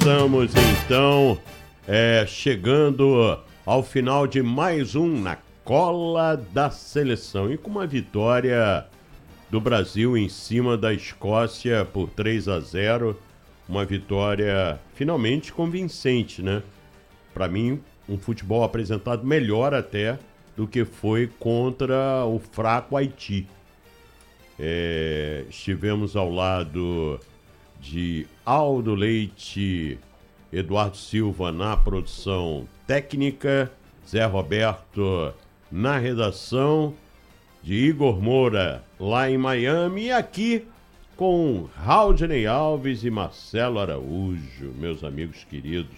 estamos então chegando ao final de mais um Na Cola da Seleção e com uma vitória do Brasil em cima da Escócia por 3-0, uma vitória finalmente convincente, né? Para mim, um futebol apresentado melhor até do que foi contra o fraco Haiti. Estivemos ao lado de Aldo Leite, Eduardo Silva na produção técnica, Zé Roberto na redação, de Igor Moura lá em Miami e aqui com Raudney Alves e Marcelo Araújo, meus amigos queridos.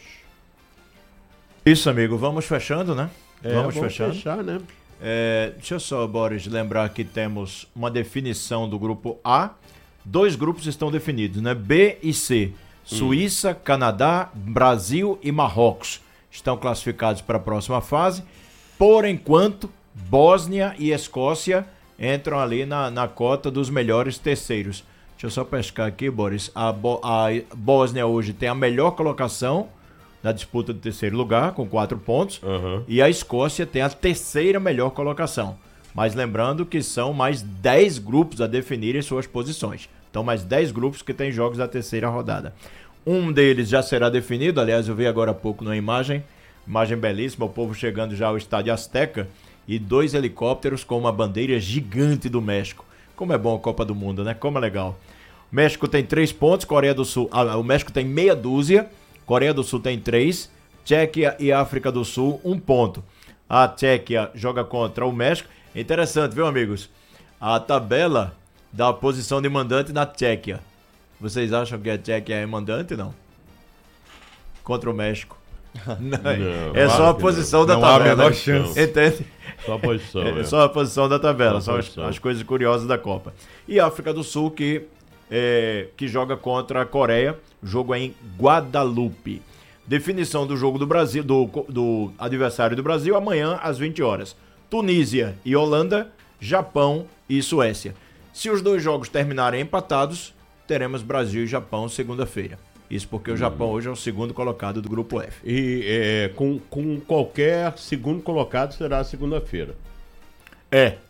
Isso, amigo, vamos fechando, né? Vamos fechar, né? Deixa eu só, Boris, lembrar que temos uma definição do grupo A. 2 grupos estão definidos, né? B e C. Suíça, Canadá, Brasil e Marrocos estão classificados para a próxima fase. Por enquanto, Bósnia e Escócia entram ali na cota dos melhores terceiros. Deixa eu só pescar aqui, Boris. A Bósnia hoje tem a melhor colocação na disputa do terceiro lugar, com 4 pontos. E a Escócia tem a terceira melhor colocação. Mas lembrando que são mais 10 grupos a definirem suas posições. Então, mais 10 grupos que têm jogos da terceira rodada. Um deles já será definido. Aliás, eu vi agora há pouco na imagem belíssima, o povo chegando já ao Estádio Azteca e 2 helicópteros com uma bandeira gigante do México. Como é bom a Copa do Mundo, né? Como é legal. O México tem 3 pontos, Coreia do Sul... o México tem meia dúzia, Coreia do Sul tem 3, Tchequia e África do Sul 1 ponto. A Tchequia joga contra o México. Interessante, viu, amigos? A tabela da posição de mandante na Tchequia. Vocês acham que a Tchequia é mandante, não? Contra o México. Não, é só a posição da tabela. Não há a menor chance. Entende? Só a posição. Só a posição da tabela. São as coisas curiosas da Copa. E a África do Sul que joga contra a Coreia. O jogo é em Guadalupe. Definição do jogo do Brasil, do adversário do Brasil, amanhã às 20 horas. Tunísia e Holanda, Japão e Suécia. Se os 2 jogos terminarem empatados, teremos Brasil e Japão segunda-feira. Isso porque o Japão hoje é o segundo colocado do grupo F. E com qualquer segundo colocado será segunda-feira.